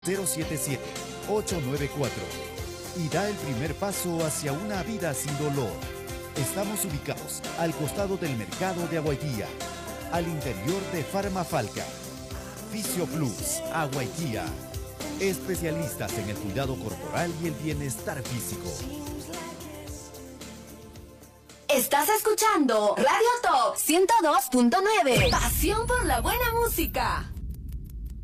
077-894 y da el primer paso hacia una vida sin dolor. Estamos ubicados al costado del mercado de Aguaitía, al interior de Farmafalca. Fisio Plus, Aguaitía. Especialistas en el cuidado corporal y el bienestar físico. Estás escuchando Radio Top 102.9. Pasión por la buena música.